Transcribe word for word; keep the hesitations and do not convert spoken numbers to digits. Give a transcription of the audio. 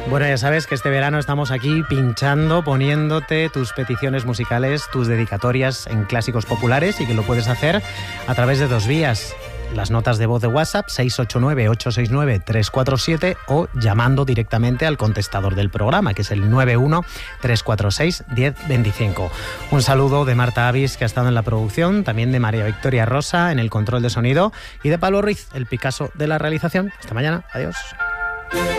Bueno, ya sabes que este verano estamos aquí pinchando, poniéndote tus peticiones musicales, tus dedicatorias en clásicos populares, y que lo puedes hacer a través de dos vías. Las notas de voz de WhatsApp seis ocho nueve, ocho seis nueve, tres cuatro siete o llamando directamente al contestador del programa, que es el nueve uno, tres cuatro seis, uno cero dos cinco. Un saludo de Marta Avis, que ha estado en la producción, también de María Victoria Rosa en el control de sonido y de Pablo Ruiz, el Picasso de la realización. Hasta mañana. Adiós.